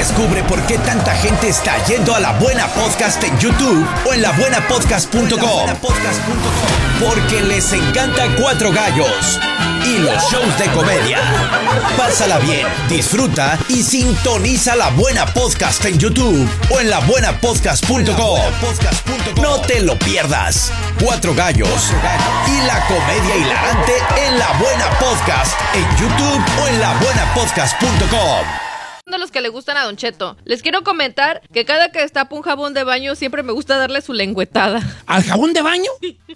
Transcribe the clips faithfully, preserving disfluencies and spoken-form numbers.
Descubre por qué tanta gente está yendo a La Buena Podcast en YouTube o en la buena podcast punto com. Porque les encanta Cuatro Gallos y los shows de comedia. Pásala bien, disfruta y sintoniza La Buena Podcast en YouTube o en la buena podcast punto com. No te lo pierdas. Cuatro Gallos y la comedia hilarante en La Buena Podcast en YouTube o en la buena podcast punto com. De los que le gustan a Don Cheto. Les quiero comentar que cada que destapa un jabón de baño siempre me gusta darle su lengüetada. ¿Al jabón de baño?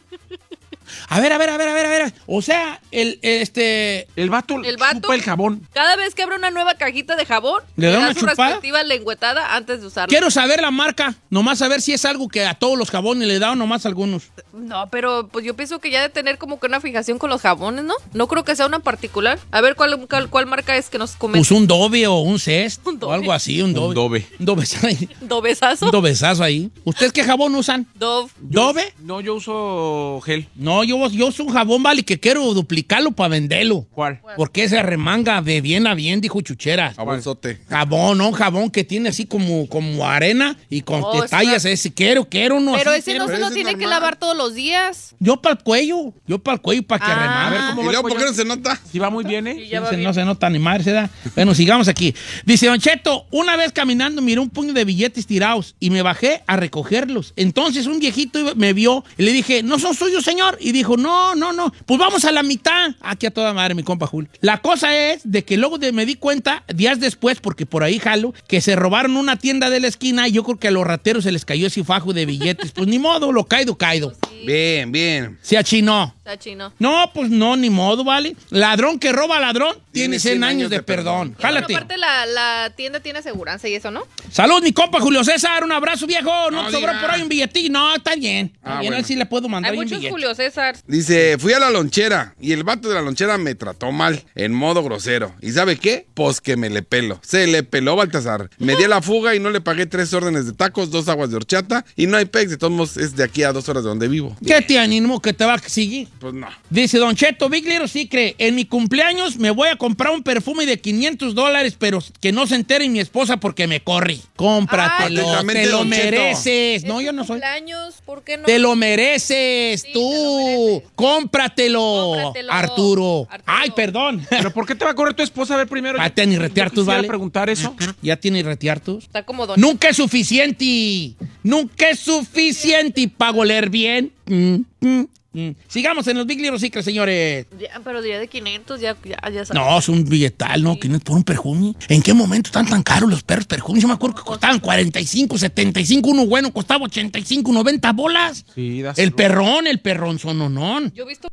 A ver, a ver, a ver, a ver, a ver. O sea, el, este... El vato, el vato chupa el jabón. Cada vez que abre una nueva cajita de jabón, ¿le da una su chupada? respectiva lengüetada antes de usarla. Quiero saber la marca. Nomás saber si es algo que a todos los jabones le da o nomás a algunos. No, pero pues yo pienso que ya de tener como que una fijación con los jabones, ¿no? No creo que sea una particular. A ver, ¿cuál, cuál, cuál marca es que nos comenta? Pues un Dove o un Cest ¿Un Dove? o algo así, un Dove. Un Dove. Un Dovezazo ahí. ¿Dovezazo? Un Dovezazo ahí. ¿Ustedes qué jabón usan? Dove. ¿Dove? No, yo uso gel. No, yo, yo uso un jabón, vale, que quiero duplicarlo para venderlo. ¿Cuál? Porque se remanga de bien a bien, dijo Chucheras. Jabonzote. Jabón, no, jabón que tiene así como, como arena y con Oh, detalles. sí. Ese quiero, quiero uno Pero así, ese quiero. no se Pero lo ese es tiene que normal. lavar todos los días. Yo para el cuello, yo para el cuello, para que Ah. remangue. A ver, ¿cómo ¿Y va el luego por qué cuello? no se nota? Sí va muy bien, ¿eh? Sí, ya No va se, bien. no se nota ni madre, se da. Bueno, sigamos aquí. Dice Don Cheto, una vez caminando miré un puño de billetes tirados y me bajé a recogerlos. Entonces un viejito iba- me vio y le dije, ¿no son suyos, señor? Y dijo, no, no, no, pues vamos a la mitad. Aquí a toda madre, mi compa Jul. La cosa es de que luego de, me di cuenta, días después, porque por ahí jalo, que se robaron una tienda de la esquina y yo creo que a los rateros se les cayó ese fajo de billetes. Pues ni modo, lo caído, caído. Bien, bien. Se achinó. Está chino. No, pues no, ni modo, ¿vale? Ladrón que roba a ladrón tiene cien años de perdón. Y bueno, Jálate. aparte la, la tienda tiene aseguranza y eso, ¿no? Salud, mi compa Julio César, un abrazo, viejo. No, No te sobró diga. por ahí un billetín. No, está bien. Está Ah, bien, a él bueno. sí le puedo mandar Hay un muchos billete. Julio César. Dice, fui a la lonchera y el vato de la lonchera me trató mal, en modo grosero. ¿Y sabe qué? Pues que me le pelo. Se le peló Baltasar. Me di a la fuga y no le pagué tres órdenes de tacos, dos aguas de horchata y no hay pex. De todos modos, es de aquí a dos horas de donde vivo. ¿Qué te animo que te va a seguir? Pues no. Dice Don Cheto, Big Little Secret, en mi cumpleaños me voy a comprar un perfume de quinientos dólares, pero que no se entere mi esposa porque me corre. Cómpratelo, Ay, te lo Don Cheto. mereces. No, Es yo tu no soy. cumpleaños, ¿por qué no? Te lo mereces, Sí, tú. te lo mereces. Cómpratelo, Cómpratelo, Arturo. Arturo. Ay, perdón. ¿Pero por qué te va a correr tu esposa a ver primero? Ah, te ni retear Yo tus, quisiera ¿vale? preguntar eso. ¿Ya tiene retear tus? Está como Don Nunca es suficiente. Nunca es suficiente para oler bien. Mm, mm, mm. Sigamos en los Big Little Secrets, señores. Ya, pero día de quinientos, ya, ya, ya sabes. No, es un billetal, ¿no? quinientos por un perfume. ¿En qué momento están tan caros los perros perfumes? Yo me acuerdo que costaban cuarenta y cinco, setenta y cinco. Uno bueno costaba ochenta y cinco, noventa bolas. Sí, das- El perrón, el perrón sononón. Yo he visto